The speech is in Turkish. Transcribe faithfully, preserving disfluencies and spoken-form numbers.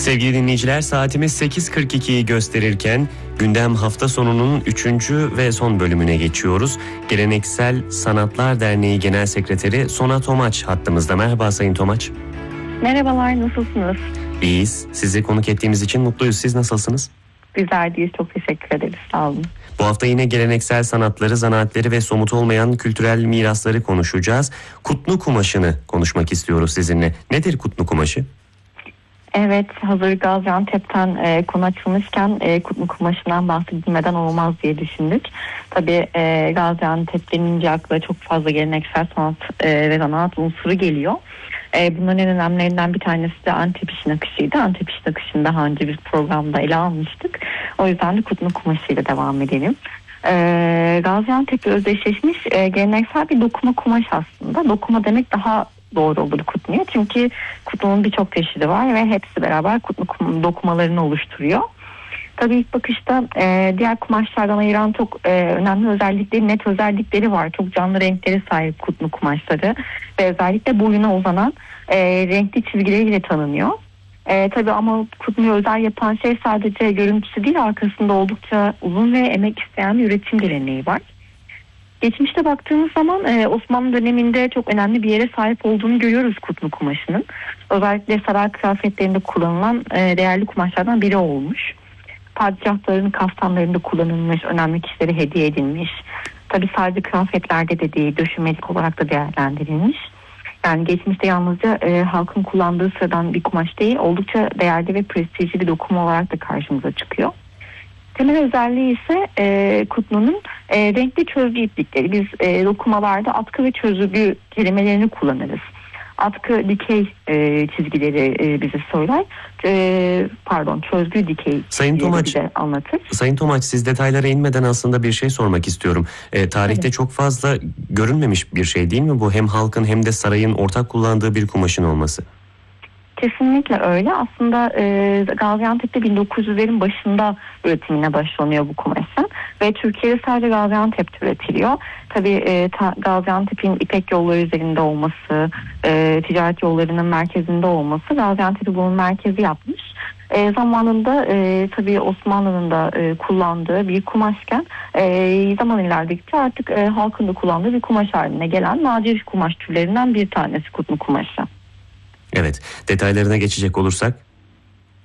Sevgili dinleyiciler, saatimiz sekiz kırk ikiyi gösterirken gündem hafta sonunun üçüncü ve son bölümüne geçiyoruz. Geleneksel Sanatlar Derneği Genel Sekreteri Sona Tomaç hattımızda. Merhaba Sayın Tomaç. Merhabalar, nasılsınız? İyiyiz. Sizi konuk ettiğimiz için mutluyuz. Siz nasılsınız? Bizler değiliz. Çok teşekkür ederiz. Sağ olun. Bu hafta yine geleneksel sanatları, zanaatleri ve somut olmayan kültürel mirasları konuşacağız. Kutlu kumaşını konuşmak istiyoruz sizinle. Nedir kutlu kumaşı? Evet, hazır Gaziantep'ten e, konu açılmışken e, kutlu kumaşından bahsedilmeden olmaz diye düşündük. Tabii e, Gaziantep denince akla çok fazla geleneksel sanat e, ve zanaat unsuru geliyor. E, bunların en önemlilerinden bir tanesi de Antep işi nakışıydı. Antep işi nakışını daha önce bir programda ele almıştık. O yüzden de kutlu kumaşıyla devam edelim. E, Gaziantep'le özdeşleşmiş e, geleneksel bir dokuma kumaş aslında. Dokuma demek daha doğru olur kutluya. Çünkü kutlunun birçok çeşidi var ve hepsi beraber kutlu dokumalarını oluşturuyor. Tabii ilk bakışta e, diğer kumaşlardan ayıran çok e, önemli özellikleri, net özellikleri var. Çok canlı renkleri sahip kutlu kumaşları ve özellikle boyuna uzanan e, renkli çizgileriyle tanınıyor. E, tabii ama kutluyu özel yapan şey sadece görüntüsü değil, arkasında oldukça uzun ve emek isteyen bir üretim geleneği var. Geçmişte baktığımız zaman e, Osmanlı döneminde çok önemli bir yere sahip olduğunu görüyoruz kutlu kumaşının. Özellikle saray kıyafetlerinde kullanılan e, değerli kumaşlardan biri olmuş. Padişahların kaftanlarında kullanılmış, önemli kişilere hediye edilmiş. Tabii sadece kıyafetlerde de değil, döşemelik olarak da değerlendirilmiş. Yani geçmişte yalnızca e, halkın kullandığı sıradan bir kumaş değil, oldukça değerli ve prestijli bir dokuma olarak da karşımıza çıkıyor. Temel özelliği ise e, kutlunun e, renkli çözgü iplikleri. Biz e, dokumalarda atkı ve çözgü kelimelerini kullanırız. Atkı dikey e, çizgileri e, bize söyler. E, pardon çözgü dikey Sayın Tomaç, bize anlatır. Sayın Tomaç, siz detaylara inmeden aslında bir şey sormak istiyorum. E, tarihte evet. çok fazla görünmemiş bir şey değil mi bu? Hem halkın hem de sarayın ortak kullandığı bir kumaşın olması. Kesinlikle öyle. Aslında e, Gaziantep'te bin dokuz yüzlerin başında üretimine başlanıyor bu kumaşın ve Türkiye'de sadece Gaziantep'te üretiliyor. Tabii e, ta, Gaziantep'in İpek yolları üzerinde olması, e, ticaret yollarının merkezinde olması Gaziantep'i bunun merkezi yapmış. E, zamanında e, tabii Osmanlı'nın da e, kullandığı bir kumaşken e, zaman ilerledikçe artık e, halkın da kullandığı bir kumaş haline gelen nadir kumaş türlerinden bir tanesi kutlu kumaşı. Evet, detaylarına geçecek olursak.